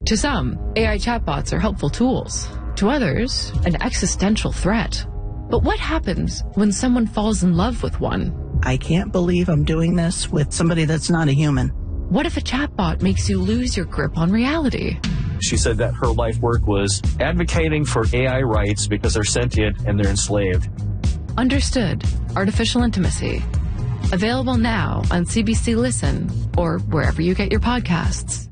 To some, AI chatbots are helpful tools. To others, an existential threat. But what happens when someone falls in love with one? I can't believe I'm doing this with somebody that's not a human. What if a chatbot makes you lose your grip on reality? She said that her life work was advocating for AI rights because they're sentient and they're enslaved. Understood. Artificial Intimacy. Available now on CBC Listen or wherever you get your podcasts.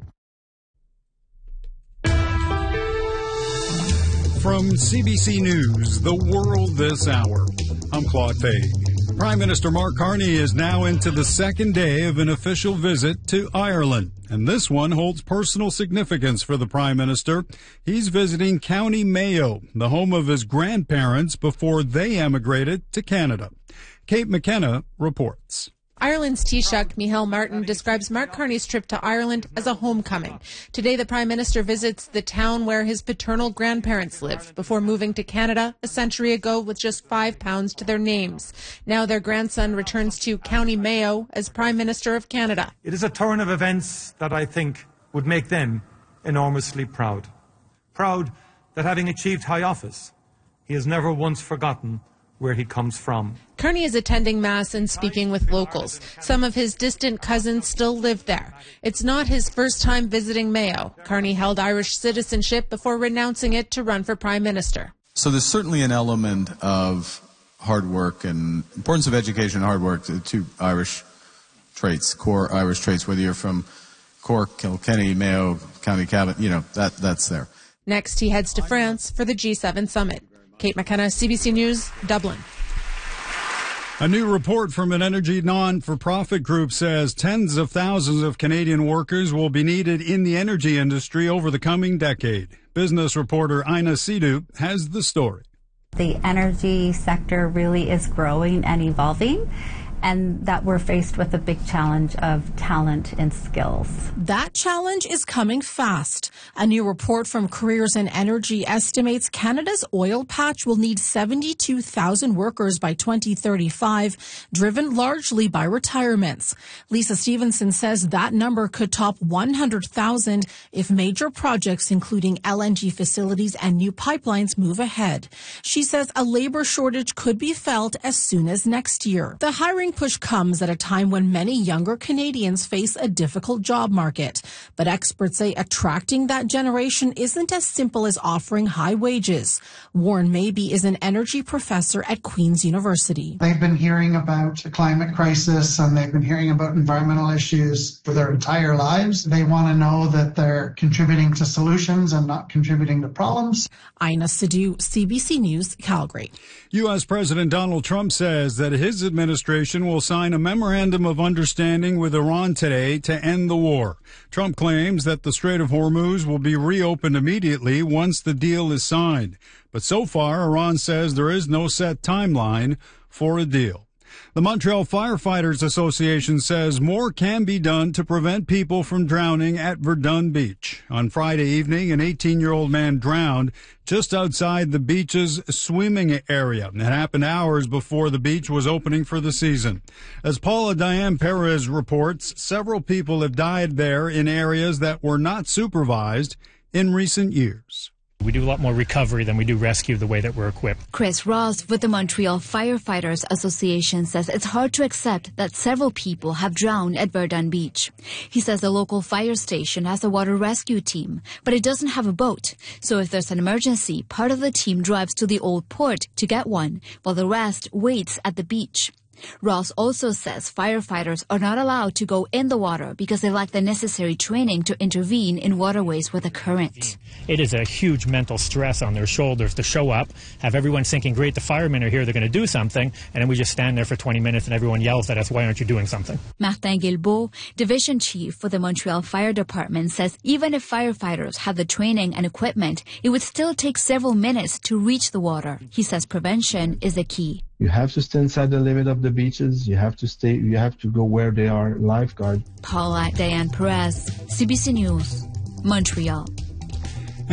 From CBC News, The World This Hour, I'm Claude Fay. Prime Minister Mark Carney is now into the second day of an official visit to Ireland, and this one holds personal significance for the Prime Minister. He's visiting County Mayo, the home of his grandparents before they emigrated to Canada. Kate McKenna reports. Ireland's Taoiseach Micheál Martin describes Mark Carney's trip to Ireland as a homecoming. Today, the Prime Minister visits the town where his paternal grandparents lived before moving to Canada a century ago with just £5 to their names. Now their grandson returns to County Mayo as Prime Minister of Canada. It is a turn of events that I think would make them enormously proud. Proud that having achieved high office, he has never once forgotten where he comes from. Carney is attending Mass and speaking with locals. Some of his distant cousins still live there. It's not his first time visiting Mayo. Carney held Irish citizenship before renouncing it to run for Prime Minister. So there's certainly an element of hard work and importance of education and hard work, two Irish traits, core Irish traits, whether you're from Cork, Kilkenny, Mayo, County Cavan, that's there. Next, he heads to France for the G7 summit. Kate McKenna, CBC News, Dublin. A new report from an energy non-for-profit group says tens of thousands of Canadian workers will be needed in the energy industry over the coming decade. Business reporter Ina Sidhu has the story. The energy sector really is growing and evolving, and that we're faced with a big challenge of talent and skills. That challenge is coming fast. A new report from Careers in Energy estimates Canada's oil patch will need 72,000 workers by 2035, driven largely by retirements. Lisa Stevenson says that number could top 100,000 if major projects including LNG facilities and new pipelines move ahead. She says a labor shortage could be felt as soon as next year. The hiring push comes at a time when many younger Canadians face a difficult job market. But experts say attracting that generation isn't as simple as offering high wages. Warren Mabey is an energy professor at Queen's University. They've been hearing about the climate crisis and they've been hearing about environmental issues for their entire lives. They want to know that they're contributing to solutions and not contributing to problems. Ina Sidhu, CBC News, Calgary. U.S. President Donald Trump says that his administration will sign a memorandum of understanding with Iran today to end the war. Trump claims that the Strait of Hormuz will be reopened immediately once the deal is signed. But so far, Iran says there is no set timeline for a deal. The Montreal Firefighters Association says more can be done to prevent people from drowning at Verdun Beach. On Friday evening, an 18-year-old man drowned just outside the beach's swimming area. It happened hours before the beach was opening for the season. As Paula Diane Perez reports, several people have died there in areas that were not supervised in recent years. We do a lot more recovery than we do rescue the way that we're equipped. Chris Ross with the Montreal Firefighters Association says it's hard to accept that several people have drowned at Verdun Beach. He says the local fire station has a water rescue team, but it doesn't have a boat. So if there's an emergency, part of the team drives to the old port to get one, while the rest waits at the beach. Ross also says firefighters are not allowed to go in the water because they lack the necessary training to intervene in waterways with a current. It is a huge mental stress on their shoulders to show up, have everyone thinking, great, the firemen are here, they're going to do something, and then we just stand there for 20 minutes and everyone yells at us, why aren't you doing something? Martin Guilbeault, division chief for the Montreal Fire Department, says even if firefighters have the training and equipment, it would still take several minutes to reach the water. He says prevention is the key. You have to stay inside the limit of the beaches. You have to go where they are lifeguard. Paula Diane Perez, CBC News, Montreal.